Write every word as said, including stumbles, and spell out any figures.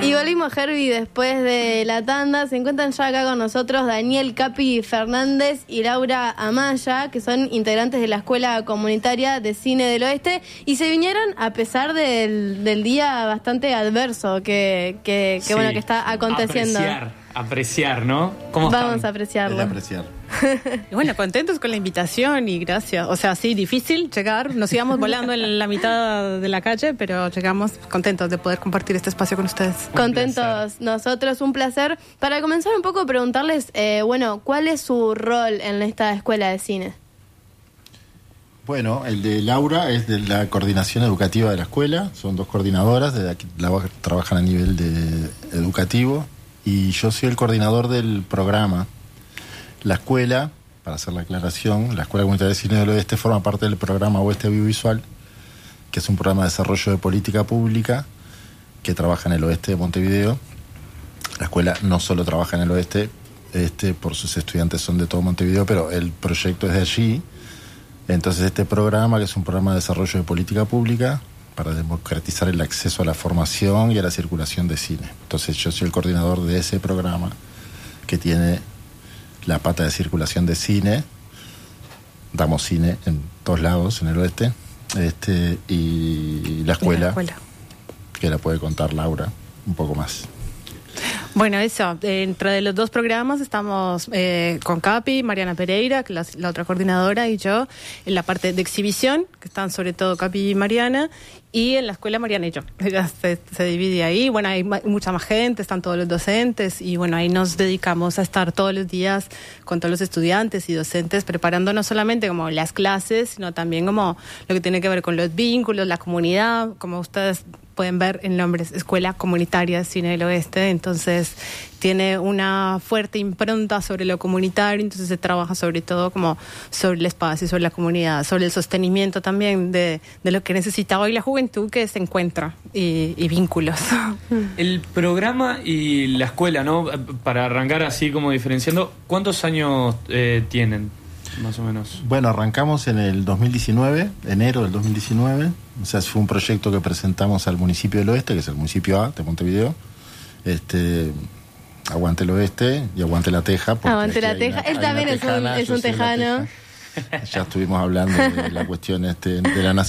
Y volvimos, Herbie, después de la tanda. Se encuentran ya acá con nosotros Daniel Capi Fernández y Laura Amaya, que son integrantes de la Escuela Comunitaria de Cine del Oeste, y se vinieron a pesar del, del día bastante adverso que, que, que, sí, bueno, que está aconteciendo. Apreciar, apreciar, ¿no? ¿Cómo Vamos están? a apreciarlo. Es apreciar. Y bueno, contentos con la invitación y gracias. O sea, sí, difícil llegar. Nos íbamos volando en la mitad de la calle, pero llegamos contentos de poder compartir este espacio con ustedes. Contentos nosotros, un placer. Para comenzar un poco, preguntarles, eh, bueno, ¿cuál es su rol en esta escuela de cine? Bueno, el de Laura es de la coordinación educativa de la escuela. Son dos coordinadoras, de aquí, la, trabajan a nivel de educativo. Y yo soy el coordinador del programa. La escuela, para hacer la aclaración, la Escuela Comunitaria de Cine del Oeste forma parte del programa Oeste Audiovisual, que es un programa de desarrollo de política pública que trabaja en el oeste de Montevideo. La escuela no solo trabaja en el oeste, este, por sus estudiantes son de todo Montevideo, pero el proyecto es de allí. Entonces este programa, que es un programa de desarrollo de política pública para democratizar el acceso a la formación y a la circulación de cine. Entonces yo soy el coordinador de ese programa que tiene la pata de circulación de cine. Damos cine en todos lados en el oeste, este, y la escuela, la escuela, que la puede contar Laura un poco más. Bueno, eso, dentro de los dos programas estamos eh, con Capi, Mariana Pereira, que la, la otra coordinadora, y yo, en la parte de exhibición, que están sobre todo Capi y Mariana, y en la escuela Mariana y yo. Ella se, se divide ahí. Bueno, hay ma- mucha más gente, están todos los docentes, y bueno, ahí nos dedicamos a estar todos los días con todos los estudiantes y docentes, preparando no solamente como las clases, sino también como lo que tiene que ver con los vínculos, la comunidad, como ustedes pueden ver el nombre es Escuela Comunitaria de Cine del Oeste. Entonces tiene una fuerte impronta sobre lo comunitario, entonces se trabaja sobre todo como sobre el espacio, sobre la comunidad, sobre el sostenimiento también de, de lo que necesita hoy la juventud, que se encuentra, y, y vínculos. El programa y la escuela, ¿no? Para arrancar así como diferenciando, ¿cuántos años eh, tienen, más o menos? Bueno, arrancamos en el dos mil diecinueve, enero del dos mil diecinueve. O sea, fue un proyecto que presentamos al municipio del Oeste, que es el municipio A de Montevideo. Este, aguante el Oeste y aguante la Teja. Aguante la Teja. Él también es un, es un tejano. Ya estuvimos hablando de la cuestión este, de la